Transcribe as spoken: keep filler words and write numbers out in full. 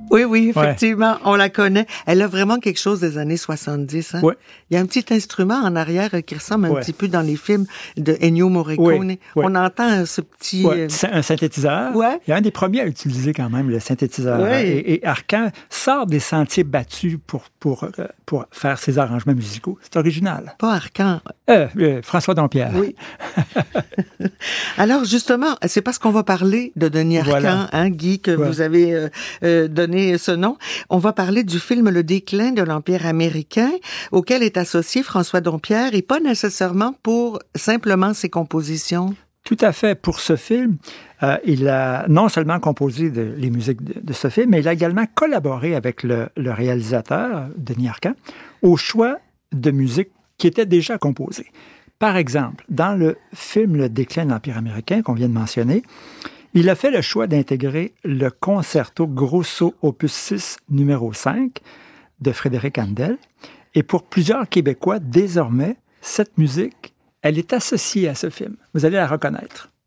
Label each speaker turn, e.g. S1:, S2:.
S1: Oui, oui, effectivement, ouais. On la connaît. Elle a vraiment quelque chose des années soixante-dix. Hein?
S2: Oui.
S1: Il y a un petit instrument en arrière qui ressemble un
S2: ouais.
S1: petit peu dans les films de Ennio Morricone.
S2: Oui, oui.
S1: On entend ce petit...
S2: Ouais. C'est un synthétiseur.
S1: Ouais.
S2: Il y a un des premiers à utiliser quand même le synthétiseur.
S1: Oui.
S2: Et, et Arcan sort des sentiers battus pour, pour, pour faire ses arrangements musicaux. C'est original.
S1: Pas Arcan.
S2: Euh, euh, François Dompierre.
S1: Oui. Alors, justement, c'est parce qu'on va parler de Denis Arcan, voilà. hein, Guy, que ouais. vous avez euh, euh, donné ce nom. On va parler du film Le déclin de l'Empire américain, auquel est associé François Dompierre, et pas nécessairement pour simplement ses compositions.
S2: Tout à fait. Pour ce film, euh, il a non seulement composé de, les musiques de, de ce film, mais il a également collaboré avec le, le réalisateur, Denis Arcan, au choix de musique qui était déjà composée. Par exemple, dans le film Le déclin de l'Empire américain qu'on vient de mentionner, il a fait le choix d'intégrer le concerto grosso opus six numéro cinq de Frédéric Handel. Et pour plusieurs Québécois, désormais, cette musique, elle est associée à ce film. Vous allez la reconnaître.